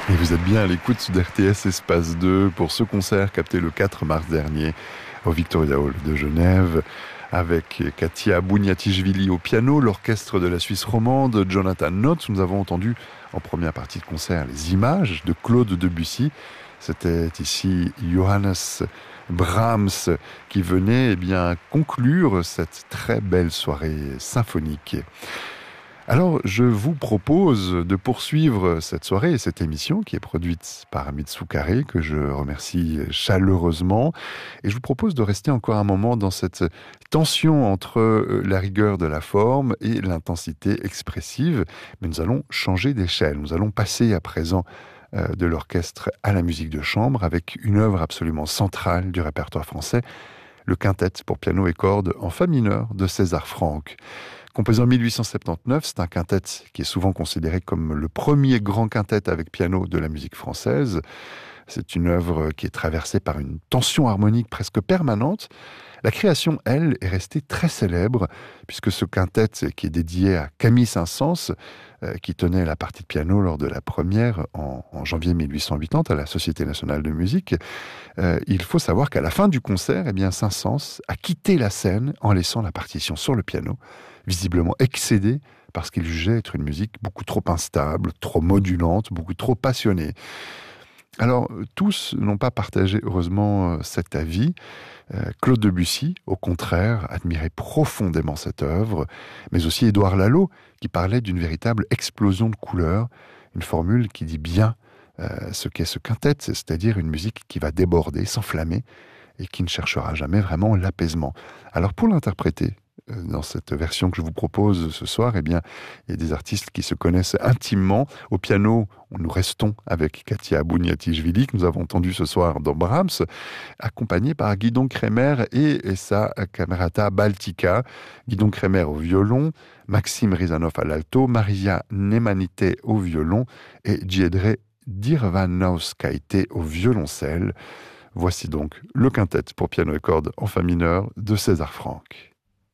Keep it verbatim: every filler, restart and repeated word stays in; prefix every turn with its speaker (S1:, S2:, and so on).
S1: Et vous êtes bien à l'écoute d'R T S Espace deux pour ce concert capté le quatre mars dernier au Victoria Hall de Genève avec Katia Bouniatichvili au piano, l'orchestre de la Suisse romande, Jonathan Notz. Nous avons entendu en première partie de concert les images de Claude Debussy. C'était ici Johannes Brahms qui venait eh bien, conclure cette très belle soirée symphonique. Alors, je vous propose de poursuivre cette soirée et cette émission qui est produite par Mitsukare, que je remercie chaleureusement. Et je vous propose de rester encore un moment dans cette tension entre la rigueur de la forme et l'intensité expressive. Mais nous allons changer d'échelle. Nous allons passer à présent euh, de l'orchestre à la musique de chambre avec une œuvre absolument centrale du répertoire français, le quintet pour piano et cordes en fa mineur de César Franck. Composé en mille huit cent soixante-dix-neuf, c'est un quintet qui est souvent considéré comme le premier grand quintet avec piano de la musique française. C'est une œuvre qui est traversée par une tension harmonique presque permanente. La création, elle, est restée très célèbre, puisque ce quintet, qui est dédié à Camille Saint-Saëns, euh, qui tenait la partie de piano lors de la première en, en janvier mille huit cent quatre-vingt-dix à la Société nationale de musique, euh, il faut savoir qu'à la fin du concert, eh bien, Saint-Saëns a quitté la scène en laissant la partition sur le piano, visiblement excédé parce qu'il jugeait être une musique beaucoup trop instable, trop modulante, beaucoup trop passionnée. Alors, tous n'ont pas partagé, heureusement, cet avis. Euh, Claude Debussy, au contraire, admirait profondément cette œuvre, mais aussi Édouard Lalo, qui parlait d'une véritable explosion de couleurs, une formule qui dit bien euh, ce qu'est ce quintet, c'est-à-dire une musique qui va déborder, s'enflammer, et qui ne cherchera jamais vraiment l'apaisement. Alors, pour l'interpréter, dans cette version que je vous propose ce soir, eh bien, il y a des artistes qui se connaissent intimement. Au piano, nous restons avec Katia Bouniatichvili, que nous avons entendu ce soir dans Brahms, accompagnée par Guidon Kremer et sa Camerata Baltica. Guidon Kremer au violon, Maxime Rizanov à l'alto, Maria Nemanité au violon et Djiedre Dirvanauskaite au violoncelle. Voici donc le quintet pour piano et cordes en fa mineur de César Franck.